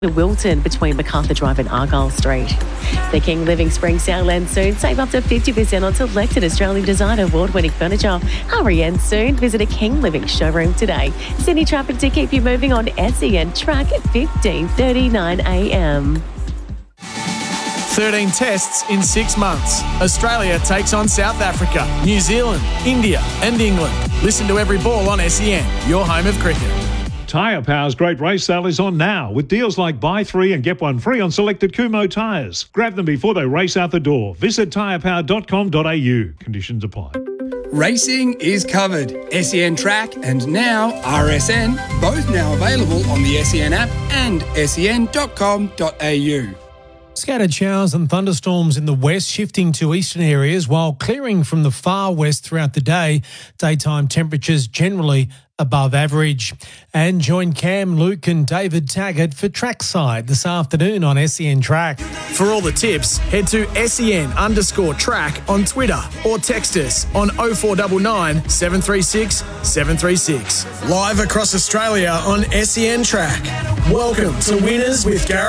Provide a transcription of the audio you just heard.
Wilton between MacArthur Drive and Argyle Street. The King Living Spring sale ends soon. Save up to 50% on selected Australian design award-winning furniture. Hurry ends soon. Visit a King Living showroom today. Sydney traffic to keep you moving on SEN track at 15:39 a.m. 13 tests in 6 months. Australia takes on South Africa, New Zealand, India and England. Listen to every ball on SEN, your home of cricket. Tyre Power's great race sale is on now with deals like buy 3 and get 1 free on selected Kumho tyres. Grab them before they race out the door. Visit tyrepower.com.au. Conditions apply. Racing is covered. SEN Track and now RSN, both now available on the SEN app and sen.com.au. Scattered showers and thunderstorms in the west, shifting to eastern areas while clearing from the far west throughout the day. Daytime temperatures generally above average. And join Cam, Luke and David Taggart for Trackside this afternoon on SEN Track. For all the tips, head to SEN_track on Twitter or text us on 0499 736 736. Live across Australia on SEN Track. Welcome to Winners with Gareth